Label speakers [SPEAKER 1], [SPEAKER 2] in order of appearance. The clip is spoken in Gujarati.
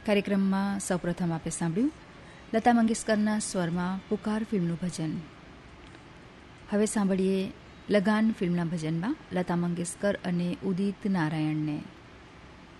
[SPEAKER 1] કાર્યક્રમમાં સૌપ્રથમ આપણે સાંભળ્યું લતા મંગેશકરના સ્વરમાં પુકાર ફિલ્મનું ભજન. હવે સાંભળીએ લગાન ફિલ્મના ભજનમાં લતા મંગેશકર અને ઉદિત નારાયણને.